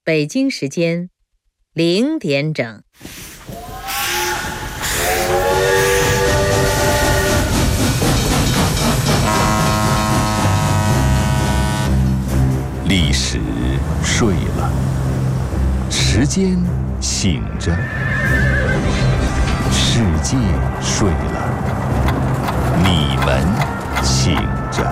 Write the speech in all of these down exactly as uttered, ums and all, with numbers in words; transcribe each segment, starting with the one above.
北京时间零点整。 历史睡了，时间醒着，世界睡了，你们醒着。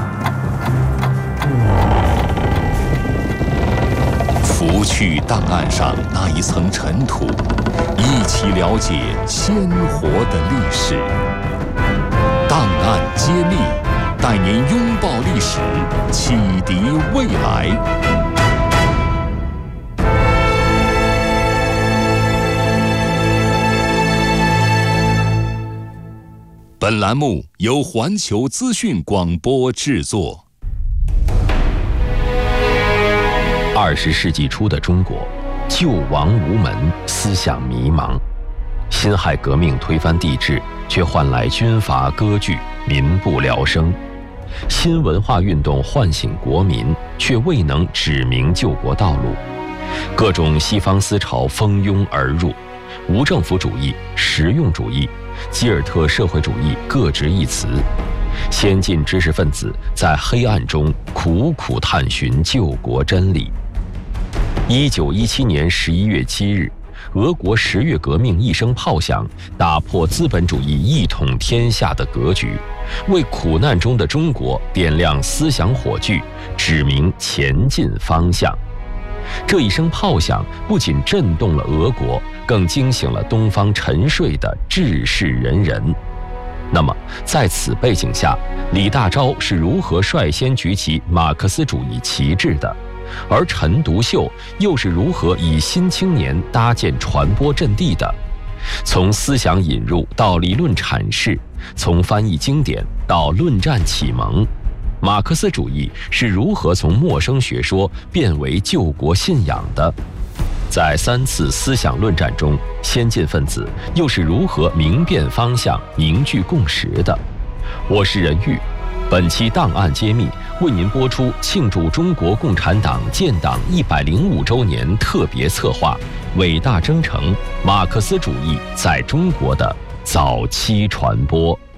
拂去档案上那一层尘土，一起了解鲜活的历史。档案揭秘，带您拥抱历史，启迪未来。本栏目由环球资讯广播制作。 二十世纪初的中国，救亡无门，思想迷茫。辛亥革命推翻帝制，却换来军阀割据，民不聊生。新文化运动唤醒国民，却未能指明救国道路。各种西方思潮蜂拥而入，无政府主义、实用主义、基尔特社会主义各执一词。先进知识分子在黑暗中苦苦探寻救国真理。一九一七年十一月七日，俄国十月革命一声炮响，打破资本主义一统天下的格局，为苦难中的中国点亮思想火炬，指明前进方向。这一声炮响不仅震动了俄国，更惊醒了东方沉睡的治世仁人。那么，在此背景下，李大钊是如何率先举起马克思主义旗帜的？而陈独秀又是如何以新青年搭建传播阵地的？从思想引入到理论阐释，从翻译经典到论战启蒙，马克思主义是如何从陌生学说变为救国信仰的？在三次思想论战中，先进分子又是如何明辨方向、凝聚共识的？我是任玉，本期档案揭秘为您播出庆祝中国共产党建党一百零五周年特别策划《伟大征程：马克思主义在中国的早期传播》。